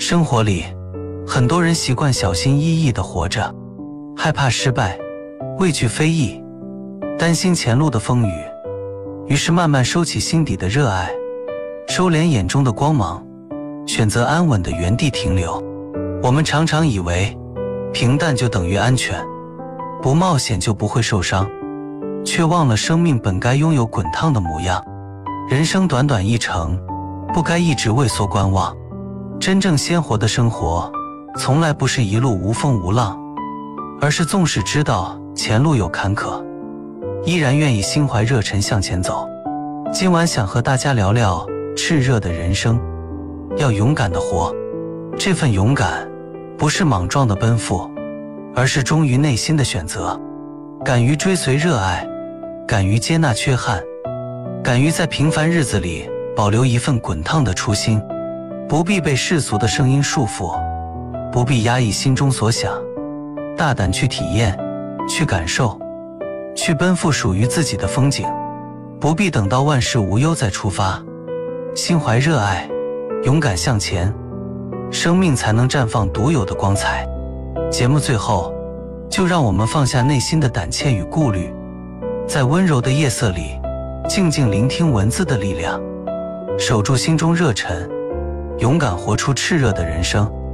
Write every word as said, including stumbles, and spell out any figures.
生活里，很多人习惯小心翼翼地活着，害怕失败，畏惧非议，担心前路的风雨，于是慢慢收起心底的热爱，收敛眼中的光芒，选择安稳的原地停留。我们常常以为平淡就等于安全，不冒险就不会受伤，却忘了生命本该拥有滚烫的模样。人生短短一程，不该一直畏缩观望。真正鲜活的生活，从来不是一路无风无浪，而是纵使知道前路有坎坷，依然愿意心怀热忱向前走。今晚想和大家聊聊炽热的人生，要勇敢地活。这份勇敢，不是莽撞的奔赴，而是忠于内心的选择，敢于追随热爱，敢于接纳缺憾，敢于在平凡日子里保留一份滚烫的初心。不必被世俗的声音束缚，不必压抑心中所想，大胆去体验，去感受，去奔赴属于自己的风景。不必等到万事无忧再出发，心怀热爱，勇敢向前，生命才能绽放独有的光彩。节目最后，就让我们放下内心的胆怯与顾虑，在温柔的夜色里静静聆听文字的力量，守住心中热忱，勇敢活出炽热的人生。